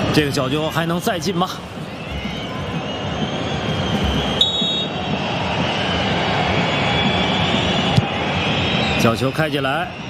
这个角球还能再进吗？角球开起来。